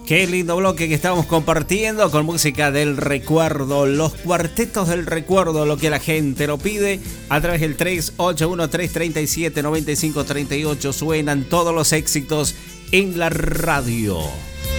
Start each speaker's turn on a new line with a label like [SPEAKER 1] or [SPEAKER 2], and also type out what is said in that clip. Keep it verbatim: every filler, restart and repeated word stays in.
[SPEAKER 1] Qué lindo bloque que estamos compartiendo con música del recuerdo, los cuartetos del recuerdo, lo que la gente lo pide a través del tres ocho uno, tres tres siete, nueve cinco tres ocho. Suenan todos los éxitos en la radio.